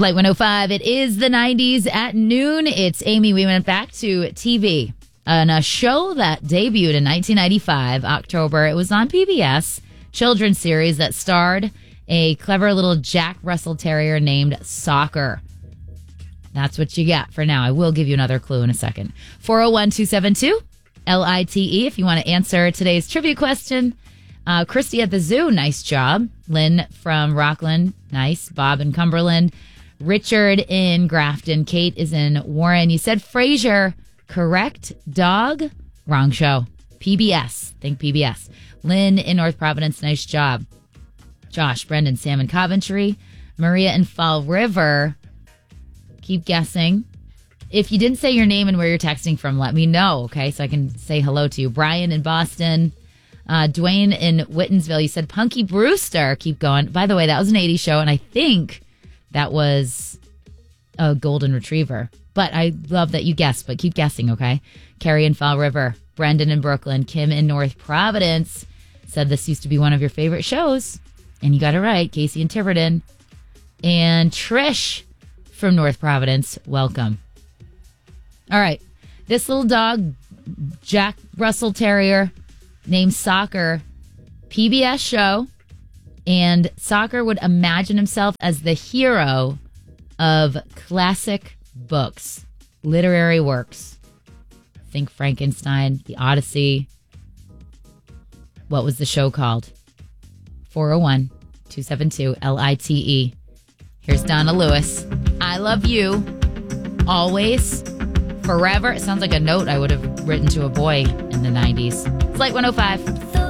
Light 105, it is the 90s at noon. It's Amy. We went back to TV on a show that debuted in 1995, October. It was on PBS, children's series that starred a clever little Jack Russell Terrier named Soccer. That's what you get for now. I will give you another clue in a second. 401-272-LITE if you want to answer today's trivia question. Christy at the zoo, nice job. Lynn from Rockland, nice. Bob in Cumberland. Richard in Grafton. Kate is in Warren. You said Frasier, correct. Dog, wrong show. PBS, think PBS. Lynn in North Providence, nice job. Josh, Brendan, Sam in Coventry. Maria in Fall River. Keep guessing. If you didn't say your name and where you're texting from, let me know, okay? So I can say hello to you. Brian in Boston. Dwayne in Whittensville. You said Punky Brewster. Keep going. By the way, that was an 80s show, and I think that was a golden retriever. But I love that you guessed, but keep guessing, okay? Carrie in Fall River. Brendan in Brooklyn. Kim in North Providence said this used to be one of your favorite shows. And you got it right. Casey in Tiverton. And Trish from North Providence. Welcome. All right. This little dog, Jack Russell Terrier, named Soccer, PBS show. And Soccer would imagine himself as the hero of classic books, literary works. Think Frankenstein, The Odyssey. What was the show called? 401-272-LITE. Here's Donna Lewis. I love you. Always. Forever. It sounds like a note I would have written to a boy in the 90s. It's Light 105.